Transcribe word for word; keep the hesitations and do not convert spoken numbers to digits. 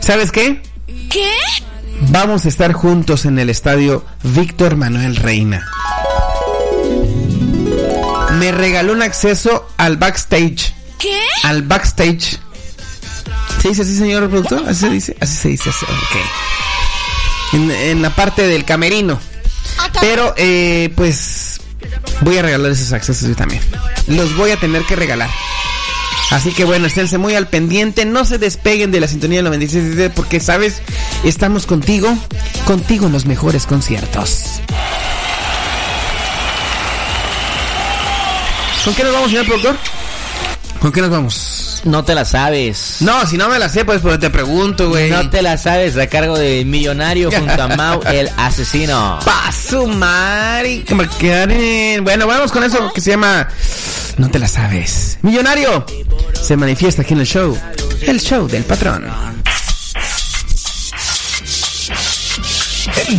¿Sabes qué? ¿Qué? Vamos a estar juntos en el estadio Víctor Manuel Reina. Me regaló un acceso al backstage. ¿Qué? Al backstage. ¿Se dice así, señor productor? ¿Así se dice? Así se dice. Así. Ok. En, en la parte del camerino. Pero, eh, pues, voy a regalar esos accesos yo también. Los voy a tener que regalar. Así que bueno, esténse muy al pendiente. No se despeguen de la sintonía del noventa y seis punto siete porque, ¿sabes? Estamos contigo. Contigo en los mejores conciertos. ¿Con qué nos vamos, señor productor? ¿Con qué nos vamos? No te la sabes. No, si no me la sé, pues, pues te pregunto, güey. No te la sabes, a cargo de Millonario junto a Mau, el asesino. Paso, Mari. Bueno, vamos con eso que se llama No te la sabes. Millonario se manifiesta aquí en el show. El show del patrón.